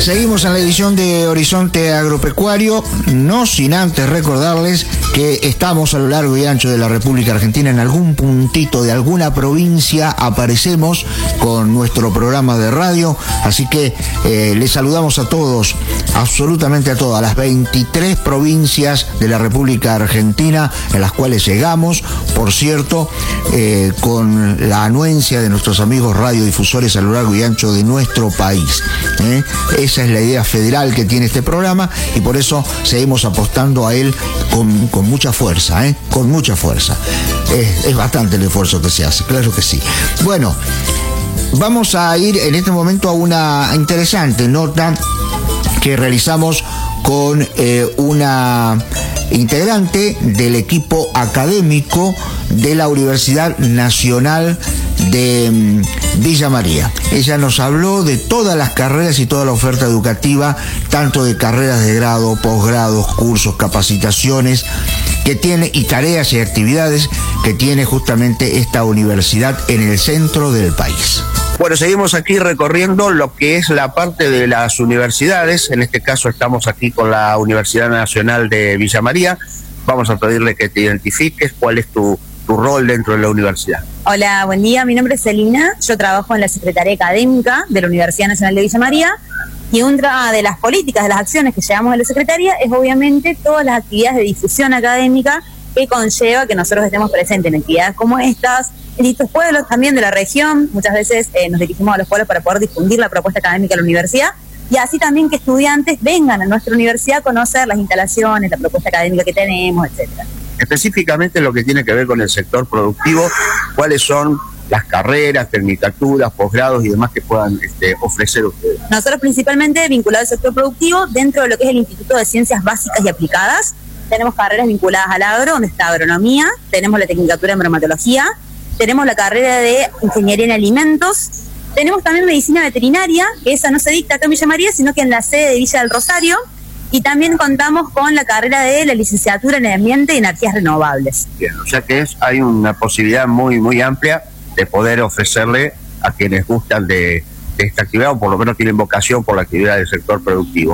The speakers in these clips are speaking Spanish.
Seguimos en la edición de Horizonte Agropecuario, no sin antes recordarles que estamos a lo largo y ancho de la República Argentina. En algún puntito de alguna provincia aparecemos con nuestro programa de radio, así que les saludamos a todos, absolutamente a todas las 23 provincias de la República Argentina en las cuales llegamos, por cierto, con la anuencia de nuestros amigos radiodifusores a lo largo y ancho de nuestro país. Esa es la idea federal que tiene este programa y por eso seguimos apostando a él con mucha fuerza, con mucha fuerza. Es bastante el esfuerzo que se hace, claro que sí. Bueno, vamos a ir en este momento a una interesante nota que realizamos con una integrante del equipo académico de la Universidad Nacional de Villa María. Ella nos habló de todas las carreras y toda la oferta educativa, tanto de carreras de grado, posgrados, cursos, capacitaciones que tiene y tareas y actividades que tiene justamente esta universidad en el centro del país. Bueno, seguimos aquí recorriendo lo que es la parte de las universidades. En este caso estamos aquí con la Universidad Nacional de Villa María. Vamos a pedirle que te identifiques, cuál es tu rol dentro de la universidad. Hola, buen día, mi nombre es Celina, yo trabajo en la Secretaría Académica de la Universidad Nacional de Villa María y una de las políticas, de las acciones que llevamos a la Secretaría es obviamente todas las actividades de difusión académica que conlleva que nosotros estemos presentes en actividades como estas, en distintos pueblos también de la región. Muchas veces nos dirigimos a los pueblos para poder difundir la propuesta académica de la universidad y así también que estudiantes vengan a nuestra universidad a conocer las instalaciones, la propuesta académica que tenemos, etcétera. Específicamente lo que tiene que ver con el sector productivo, ¿cuáles son las carreras, tecnicaturas, posgrados y demás que puedan ofrecer ustedes? Nosotros principalmente vinculados al sector productivo, dentro de lo que es el Instituto de Ciencias Básicas y Aplicadas, tenemos carreras vinculadas al agro, donde está agronomía, tenemos la tecnicatura en bromatología, tenemos la carrera de ingeniería en alimentos, tenemos también medicina veterinaria, que esa no se dicta acá en Villa María, sino que en la sede de Villa del Rosario, y también contamos con la carrera de la licenciatura en ambiente y energías renovables. Bien, o sea que hay una posibilidad muy amplia de poder ofrecerle a quienes gustan de esta actividad, o por lo menos tienen vocación por la actividad del sector productivo.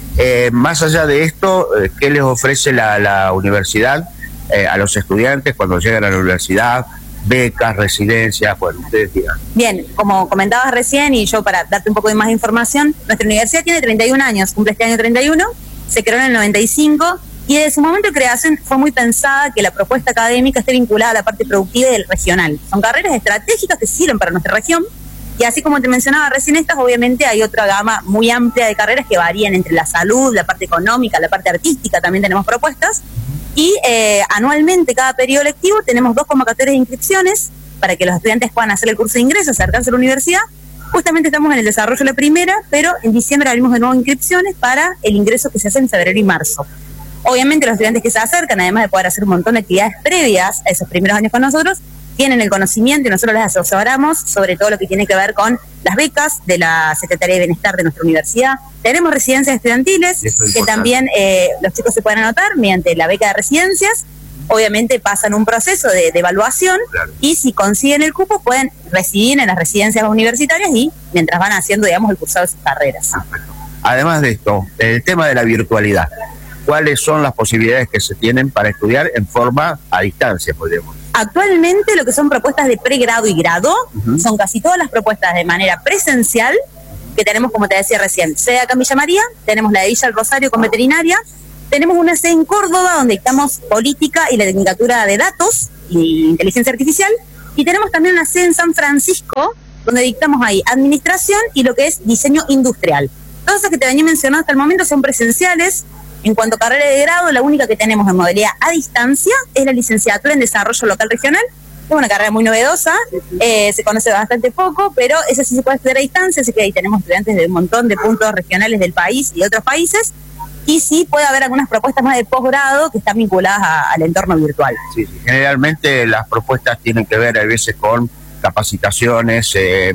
Más allá de esto, ¿qué les ofrece la universidad a los estudiantes cuando llegan a la universidad? Becas, residencias, bueno, ustedes digan. Bien, como comentabas recién, y yo para darte un poco de más información, nuestra universidad tiene 31 años, cumple este año 31, se creó en el 95, y desde su momento de creación fue muy pensada que la propuesta académica esté vinculada a la parte productiva y del regional. Son carreras estratégicas que sirven para nuestra región, y así como te mencionaba recién estas, obviamente hay otra gama muy amplia de carreras que varían entre la salud, la parte económica, la parte artística, también tenemos propuestas. Y anualmente, cada periodo lectivo, tenemos 2 convocatorias de inscripciones para que los estudiantes puedan hacer el curso de ingreso, acercarse a la universidad. Justamente estamos en el desarrollo de la primera, pero en diciembre abrimos de nuevo inscripciones para el ingreso que se hace en febrero y marzo. Obviamente los estudiantes que se acercan, además de poder hacer un montón de actividades previas a esos primeros años con nosotros, tienen el conocimiento y nosotros les asesoramos sobre todo lo que tiene que ver con las becas de la Secretaría de Bienestar de nuestra universidad. Tenemos residencias estudiantiles que también los chicos se pueden anotar mediante la beca de residencias. Obviamente pasan un proceso de evaluación, claro, y si consiguen el cupo pueden residir en las residencias universitarias y mientras van haciendo, digamos, el cursado de sus carreras. Además de esto, el tema de la virtualidad. ¿Cuáles son las posibilidades que se tienen para estudiar en forma a distancia, podríamos decir? Actualmente lo que son propuestas de pregrado y grado son casi todas las propuestas de manera presencial que tenemos, como te decía recién, sede acá en Villa María, tenemos la de Villa del Rosario con veterinaria, tenemos una sede en Córdoba donde dictamos política y la tecnicatura de datos y inteligencia artificial, y tenemos también una sede en San Francisco donde dictamos ahí administración y lo que es diseño industrial. Todas esas que te venía mencionando hasta el momento son presenciales. En cuanto a carrera de grado, la única que tenemos en modalidad a distancia es la licenciatura en Desarrollo Local Regional. Es una carrera muy novedosa, se conoce bastante poco, pero esa sí se puede estudiar a distancia, así que ahí tenemos estudiantes de un montón de puntos regionales del país y de otros países, y sí puede haber algunas propuestas más de posgrado que están vinculadas al entorno virtual. Sí, generalmente las propuestas tienen que ver a veces con capacitaciones,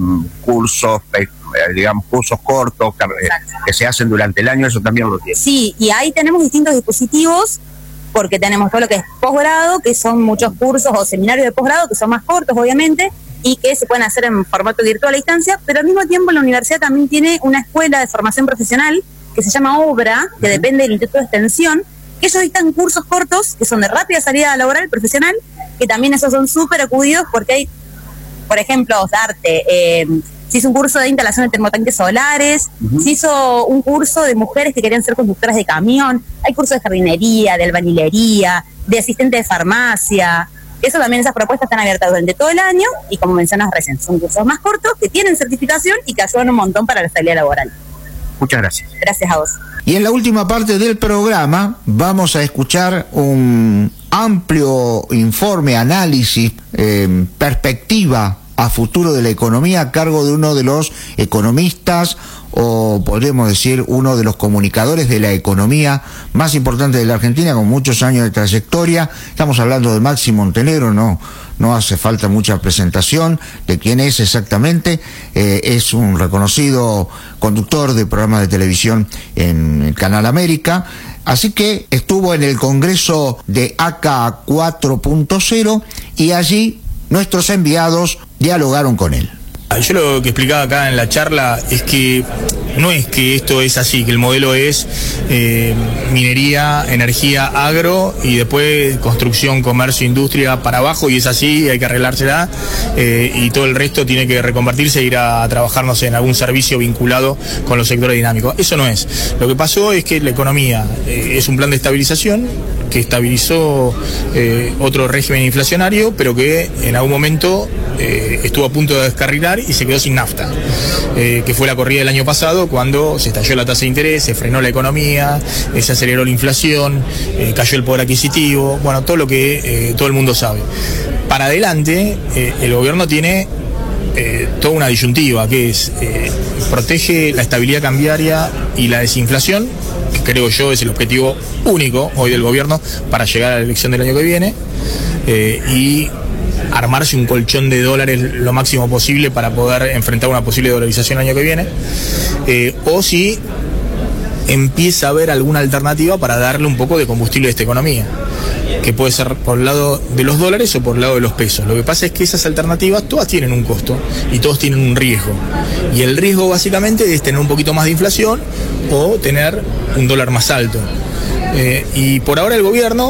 cursos, digamos, cursos cortos que se hacen durante el año, eso también lo tiene. Sí, y ahí tenemos distintos dispositivos, porque tenemos todo lo que es posgrado, que son muchos cursos o seminarios de posgrado, que son más cortos, obviamente. y que se pueden hacer en formato virtual a distancia, pero al mismo tiempo la universidad también tiene una escuela de formación profesional que se llama Obra, que depende del Instituto de Extensión, que ellos dictan cursos cortos que son de rápida salida laboral profesional, que también esos son súper acudidos porque hay, por ejemplo, se hizo un curso de instalación de termotanques solares, se hizo un curso de mujeres que querían ser conductoras de camión, hay cursos de jardinería, de albañilería, de asistente de farmacia. Eso también, esas propuestas están abiertas durante todo el año y, como mencionas recién, son cursos más cortos que tienen certificación y que ayudan un montón para la salida laboral. Muchas gracias. Gracias a vos. Y en la última parte del programa vamos a escuchar un amplio informe, análisis, perspectiva a futuro de la economía a cargo de uno de los economistas, o podríamos decir uno de los comunicadores de la economía más importante de la Argentina, con muchos años de trayectoria. Estamos hablando de Máximo Montenegro, no hace falta mucha presentación de quién es exactamente. Es un reconocido conductor de programas de televisión en el Canal América. Así que estuvo en el Congreso de ACA 4.0 y allí nuestros enviados dialogaron con él. Yo lo que explicaba acá en la charla es que no es que esto es así, que el modelo es minería, energía, agro y después construcción, comercio, industria para abajo, y es así, hay que arreglársela, y todo el resto tiene que reconvertirse e ir a trabajar, no sé, en algún servicio vinculado con los sectores dinámicos. Eso no es. Lo que pasó es que la economía es un plan de estabilización que estabilizó otro régimen inflacionario, pero que en algún momento estuvo a punto de descarrilar y se quedó sin nafta, que fue la corrida del año pasado, cuando se estalló la tasa de interés, se frenó la economía, se aceleró la inflación, cayó el poder adquisitivo, bueno, todo lo que todo el mundo sabe. Para adelante, el gobierno tiene toda una disyuntiva, que es protege la estabilidad cambiaria y la desinflación, que creo yo es el objetivo único hoy del gobierno para llegar a la elección del año que viene, y armarse un colchón de dólares lo máximo posible para poder enfrentar una posible dolarización el año que viene, o si empieza a haber alguna alternativa para darle un poco de combustible a esta economía, que puede ser por el lado de los dólares o por el lado de los pesos. Lo que pasa es que esas alternativas todas tienen un costo y todos tienen un riesgo, y el riesgo básicamente es tener un poquito más de inflación o tener un dólar más alto, y por ahora el gobierno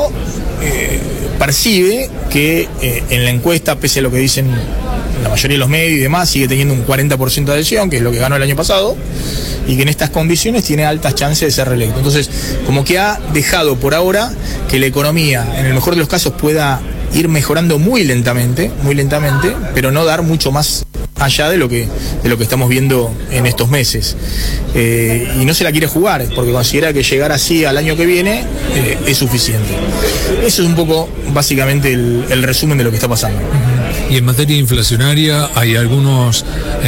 percibe que en la encuesta, pese a lo que dicen la mayoría de los medios y demás, sigue teniendo un 40% de adhesión, que es lo que ganó el año pasado, y que en estas condiciones tiene altas chances de ser reelecto. Entonces, como que ha dejado por ahora que la economía, en el mejor de los casos, pueda ir mejorando muy lentamente, pero no dar mucho más allá de lo que estamos viendo en estos meses, y no se la quiere jugar porque considera que llegar así al año que viene es suficiente. Eso es un poco básicamente el resumen de lo que está pasando. Y en materia inflacionaria hay algunos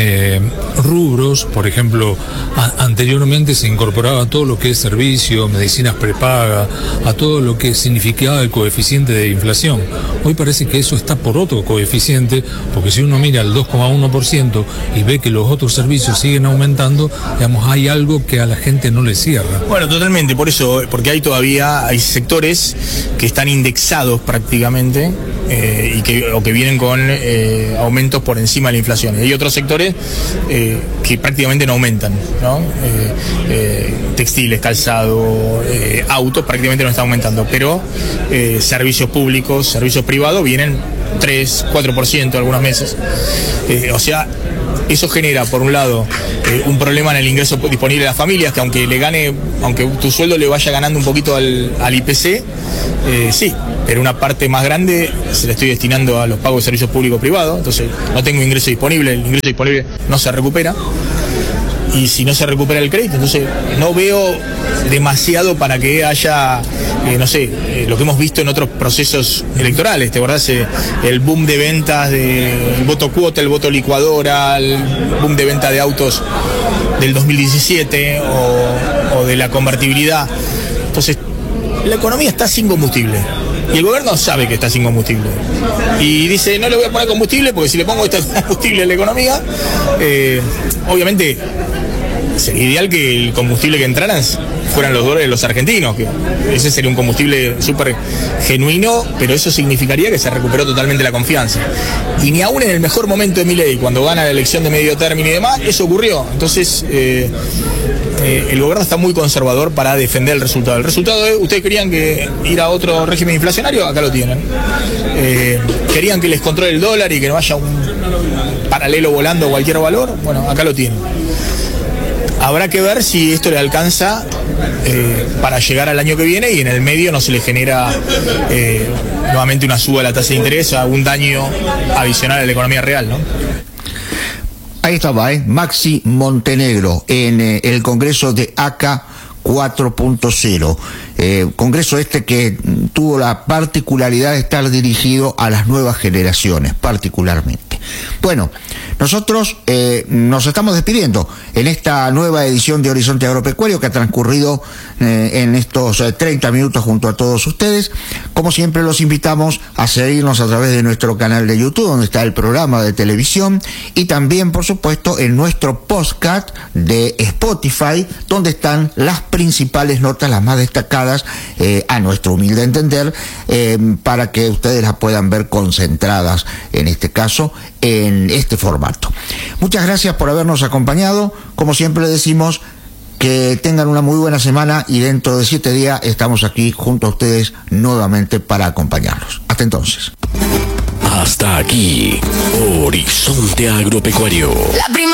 rubros, por ejemplo, anteriormente se incorporaba a todo lo que es servicio, medicinas prepaga, a todo lo que significaba el coeficiente de inflación. Hoy parece que eso está por otro coeficiente, porque si uno mira el 2,1% y ve que los otros servicios siguen aumentando, digamos, hay algo que a la gente no le cierra. Bueno, totalmente, por eso, porque hay sectores que están indexados prácticamente, y que vienen con aumentos por encima de la inflación. Y hay otros sectores que prácticamente no aumentan, ¿no? Textiles, calzado, autos prácticamente no están aumentando, pero servicios públicos, servicios privados vienen 3, 4% algunos meses. O sea, eso genera, por un lado, un problema en el ingreso disponible de las familias, que aunque tu sueldo le vaya ganando un poquito al IPC, sí, pero una parte más grande se la estoy destinando a los pagos de servicios públicos privados, entonces no tengo ingreso disponible, el ingreso disponible no se recupera, y si no se recupera el crédito, entonces no veo demasiado para que haya, lo que hemos visto en otros procesos electorales. ¿Te acordás? El boom de ventas del voto cuota, el voto licuadora, el boom de venta de autos del 2017 o de la convertibilidad. Entonces, la economía está sin combustible. Y el gobierno sabe que está sin combustible. Y dice, no le voy a poner combustible porque si le pongo este combustible a la economía, obviamente sería ideal que el combustible que entraran fueran los dólares de los argentinos, que ese sería un combustible súper genuino, pero eso significaría que se recuperó totalmente la confianza. Y ni aún en el mejor momento de Milei, cuando gana la elección de medio término y demás, eso ocurrió. Entonces, el gobierno está muy conservador para defender el resultado. El resultado es, ustedes querían que ir a otro régimen inflacionario, acá lo tienen. Querían que les controle el dólar y que no haya un paralelo volando cualquier valor, bueno, acá lo tienen. Habrá que ver si esto le alcanza para llegar al año que viene y en el medio no se le genera nuevamente una suba de la tasa de interés, algún daño adicional a la economía real, ¿no? Ahí estaba, Maxi Montenegro en el Congreso de ACA 4.0. Congreso que tuvo la particularidad de estar dirigido a las nuevas generaciones, particularmente. Bueno, nosotros nos estamos despidiendo en esta nueva edición de Horizonte Agropecuario que ha transcurrido en estos 30 minutos junto a todos ustedes. Como siempre, los invitamos a seguirnos a través de nuestro canal de YouTube, donde está el programa de televisión, y también, por supuesto, en nuestro podcast de Spotify, donde están las principales notas, las más destacadas, a nuestro humilde entender, para que ustedes las puedan ver concentradas, en este caso, en este formato. Muchas gracias por habernos acompañado. Como siempre decimos, que tengan una muy buena semana y dentro de 7 días estamos aquí junto a ustedes nuevamente para acompañarlos. Hasta entonces. Hasta aquí, Horizonte Agropecuario.